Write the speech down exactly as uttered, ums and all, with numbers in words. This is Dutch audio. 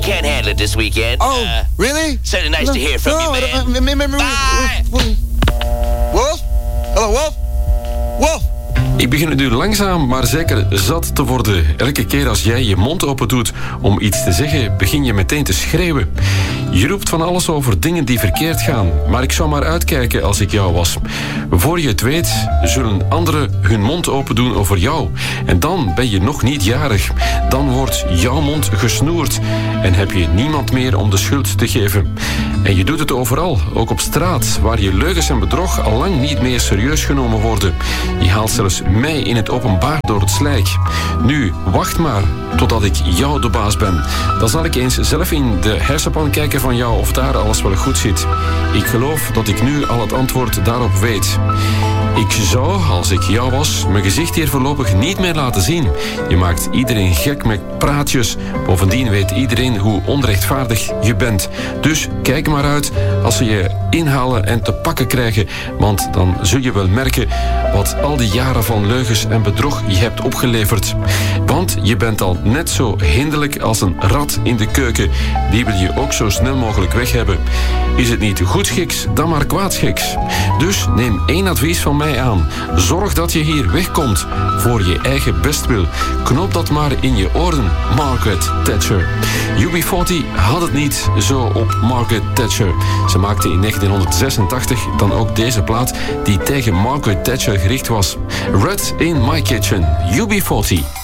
can't handle it this weekend. Oh, uh, really? Certainly nice no, to hear from no, you, man. Uh, Bye! Wolf? Hallo, Wolf? Wolf? Ik begin het nu langzaam, maar zeker zat te worden. Elke keer als jij je mond open doet om iets te zeggen, begin je meteen te schreeuwen. Je roept van alles over dingen die verkeerd gaan, maar ik zou maar uitkijken als ik jou was. Voor je het weet, zullen anderen hun mond open doen over jou. En dan ben je nog niet jarig. Dan wordt jouw mond gesnoerd en heb je niemand meer om de schuld te geven. En je doet het overal, ook op straat, waar je leugens en bedrog al lang niet meer serieus genomen worden. Je haalt zelfs mij in het openbaar door het slijk. Nu, wacht maar totdat ik jou de baas ben. Dan zal ik eens zelf in de hersenpan kijken van jou of daar alles wel goed zit. Ik geloof dat ik nu al het antwoord daarop weet. Ik zou, als ik jou was, mijn gezicht hier voorlopig niet meer laten zien. Je maakt iedereen gek met praatjes. Bovendien weet iedereen hoe onrechtvaardig je bent. Dus kijk maar uit als ze je inhalen en te pakken krijgen. Want dan zul je wel merken wat al die jaren van leugens en bedrog je hebt opgeleverd. Want je bent al net zo hinderlijk als een rat in de keuken. Die wil je ook zo snel mogelijk weg hebben. Is het niet goedschiks, dan maar kwaadschiks. Dus neem één advies van mij aan. Zorg dat je hier wegkomt voor je eigen bestwil. Knoop dat maar in je oren, Margaret Thatcher. U B veertig had het niet zo op Margaret Thatcher. Ze maakte in negentienhonderdzesentachtig dan ook deze plaat die tegen Margaret Thatcher gericht was. Red in My Kitchen, U B veertig.